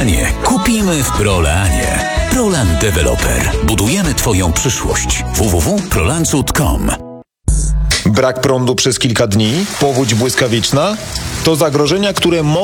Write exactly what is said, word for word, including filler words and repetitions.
mieszkanie kupimy w Prolanie. Prolan Developer. Budujemy Twoją przyszłość. w w w kropka prolancut kropka com. Brak prądu przez kilka dni? Powódź błyskawiczna? To zagrożenia, które mogą